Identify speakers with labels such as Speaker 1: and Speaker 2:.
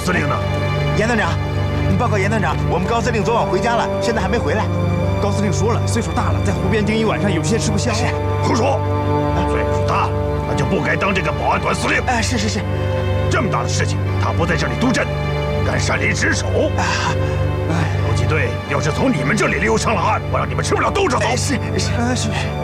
Speaker 1: 司令呢？
Speaker 2: 严团长，报告严团长，我们高司令昨晚回家了，现在还没回来。
Speaker 3: 高司令说了，岁数大了，在湖边盯一晚上，有些吃不消。
Speaker 2: 是，
Speaker 1: 胡说！岁数大了，那就不该当这个保安团司令。
Speaker 2: 是。
Speaker 1: 这么大的事情，他不在这里督阵，敢擅离职守。游击队要是从你们这里溜上了岸，我让你们吃不了兜着走。
Speaker 2: 是。